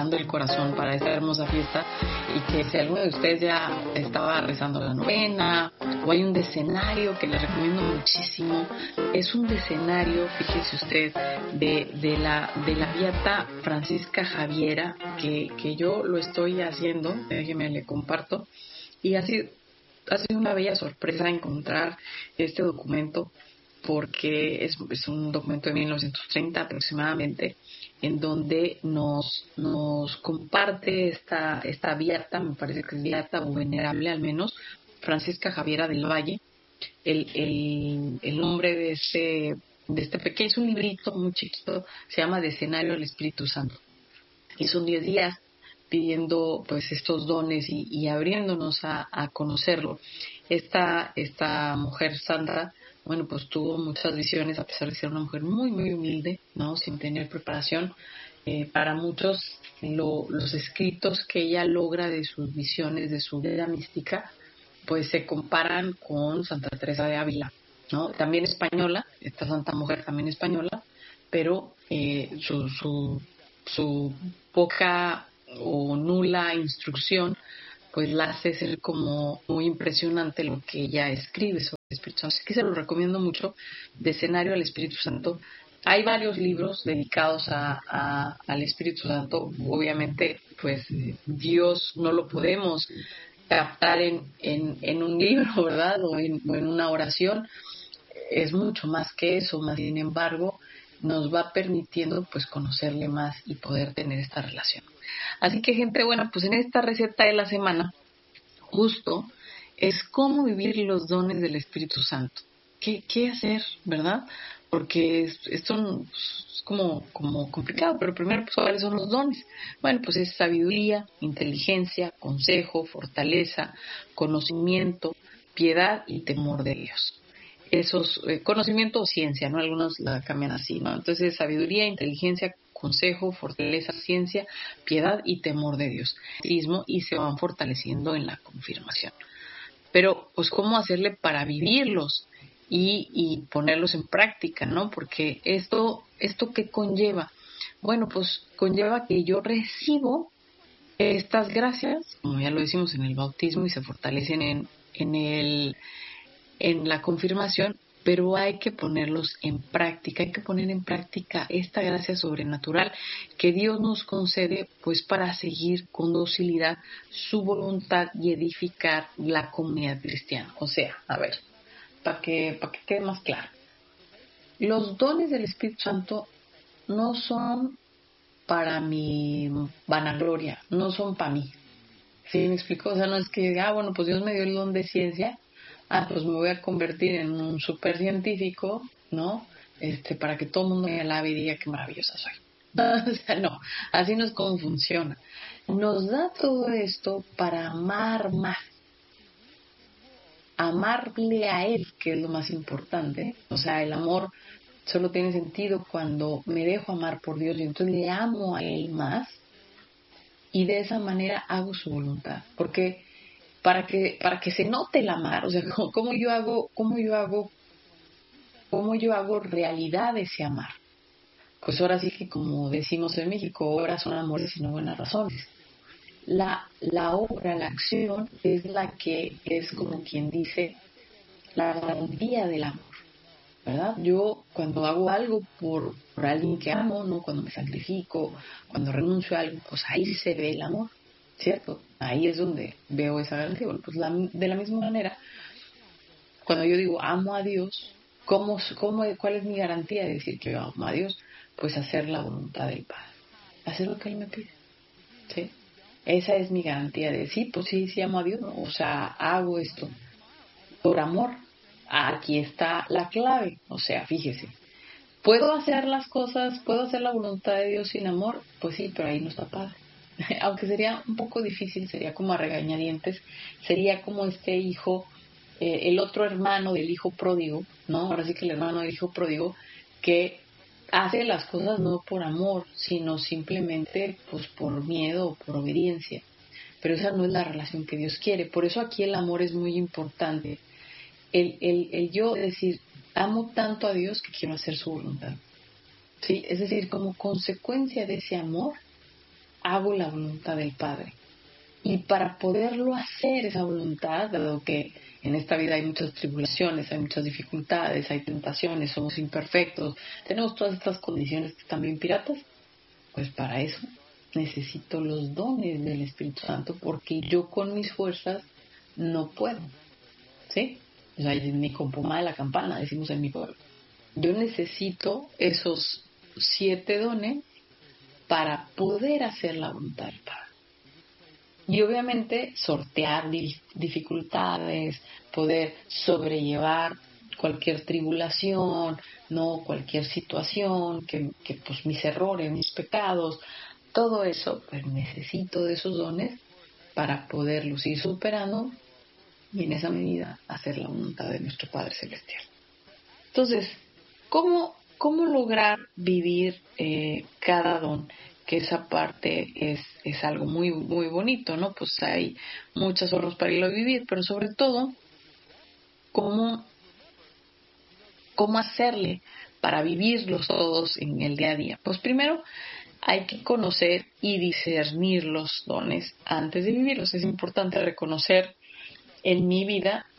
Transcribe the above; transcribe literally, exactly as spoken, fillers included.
el corazón para esta hermosa fiesta, y que si alguno de ustedes ya estaba rezando la novena o hay un decenario que les recomiendo muchísimo, es un decenario, fíjese usted, de, de la de la beata Francisca Javiera, que, que yo lo estoy haciendo, déjeme le comparto, y así ha sido una bella sorpresa encontrar este documento, porque es, es un documento de mil novecientos treinta aproximadamente, en donde nos nos comparte esta esta beata, me parece que es beata o venerable al menos, Francisca Javiera del Valle. El, el, el nombre de este, de este pequeño, es un librito muy chiquito, se llama Decenario al Espíritu Santo. Y son diez días pidiendo pues estos dones y, y abriéndonos a, a conocerlo. Esta, esta mujer santa, bueno, pues tuvo muchas visiones, a pesar de ser una mujer muy, muy humilde, ¿no? Sin tener preparación. Eh, para muchos, lo, los escritos que ella logra de sus visiones, de su vida mística, pues se comparan con Santa Teresa de Ávila, ¿no? También española, esta santa mujer también española, pero eh, su, su, su poca o nula instrucción pues la hace ser como muy impresionante lo que ella escribe sobre el Espíritu Santo. Así que se lo recomiendo mucho, Decenario al Espíritu Santo. Hay varios libros dedicados a, a, al Espíritu Santo. Obviamente, pues Dios no lo podemos captar en, en, en un libro, ¿verdad? O en, o en una oración. Es mucho más que eso, más sin embargo, nos va permitiendo pues conocerle más y poder tener esta relación. Así que, gente, bueno, pues en esta receta de la semana, justo es cómo vivir los dones del Espíritu Santo. ¿Qué, qué hacer, verdad? Porque esto es como, como complicado, pero primero, pues, ¿cuáles son los dones? Bueno, pues es sabiduría, inteligencia, consejo, fortaleza, conocimiento, piedad y temor de Dios. Esos, eh, conocimiento o ciencia, ¿no? Algunos la cambian así, ¿no? Entonces, sabiduría, inteligencia, consejo, fortaleza, ciencia, piedad y temor de Dios. Y se van fortaleciendo en la confirmación. Pero, pues, ¿cómo hacerle para vivirlos y, y ponerlos en práctica, ¿no? Porque esto, ¿esto qué conlleva? Bueno, pues conlleva que yo recibo estas gracias, como ya lo decimos en el bautismo, y se fortalecen en, en el en la confirmación, pero hay que ponerlos en práctica, hay que poner en práctica esta gracia sobrenatural que Dios nos concede pues para seguir con docilidad su voluntad y edificar la comunidad cristiana. O sea, a ver, para que, para que quede más claro, los dones del Espíritu Santo no son para mi vanagloria, no son para mí. ¿Sí me explico? O sea, no es que, ah, bueno, pues Dios me dio el don de ciencia, ah, pues me voy a convertir en un super científico, ¿no? Este, para que todo el mundo me alabe y diga qué maravillosa soy. O sea, no, así no es como funciona. Nos da todo esto para amar más, amarle a Él, que es lo más importante. O sea, el amor solo tiene sentido cuando me dejo amar por Dios y entonces le amo a Él más, y de esa manera hago su voluntad. Porque para que para que se note el amar, o sea, cómo, cómo yo hago cómo yo hago cómo yo hago realidad ese amar. Pues ahora sí que, como decimos en México, obras son amores y no buenas razones. La la obra, la acción es la que es, como quien dice, la garantía del amor, ¿verdad? Yo cuando hago algo por, por alguien que amo, ¿no? Cuando me sacrifico, cuando renuncio a algo, pues ahí sí se ve el amor, ¿cierto? Ahí es donde veo esa garantía. Bueno, pues la, de la misma manera, cuando yo digo amo a Dios, ¿cómo, cómo, ¿cuál es mi garantía de decir que yo amo a Dios? Pues hacer la voluntad del Padre, hacer lo que Él me pide, ¿sí? Esa es mi garantía de sí, pues sí, sí amo a Dios, ¿no? O sea, hago esto por amor. Aquí está la clave, o sea, fíjese. ¿Puedo hacer las cosas, puedo hacer la voluntad de Dios sin amor? Pues sí, pero ahí no está padre. Aunque sería un poco difícil, sería como a regañadientes, sería como este hijo, eh, el otro hermano del hijo pródigo, ¿no? Ahora sí que el hermano del hijo pródigo, que hace las cosas no por amor, sino simplemente pues por miedo o por obediencia. Pero esa no es la relación que Dios quiere. Por eso aquí el amor es muy importante. El, el, el yo decir, amo tanto a Dios que quiero hacer su voluntad. ¿Sí? Es decir, como consecuencia de ese amor, hago la voluntad del Padre. Y para poderlo hacer esa voluntad, dado que en esta vida hay muchas tribulaciones, hay muchas dificultades, hay tentaciones, somos imperfectos, tenemos todas estas condiciones que están bien piratas, pues para eso necesito los dones del Espíritu Santo, porque yo con mis fuerzas no puedo, ¿sí? O sea, ni con pomada de la campana, decimos en mi pueblo. Yo necesito esos siete dones para poder hacer la voluntad del Padre. Y obviamente sortear dificultades, poder sobrellevar cualquier tribulación, no cualquier situación, que, que pues mis errores, mis pecados, todo eso, pues necesito de esos dones para poderlos ir superando y en esa medida hacer la voluntad de nuestro Padre Celestial. Entonces, ¿cómo, cómo lograr vivir eh, cada don? Que esa parte es, es algo muy, muy bonito, ¿no? Pues hay muchas formas para irlo a vivir, pero sobre todo, ¿cómo, cómo hacerle para vivirlos todos en el día a día? Pues primero hay que conocer y discernir los dones antes de vivirlos. Es importante reconocer en mi vida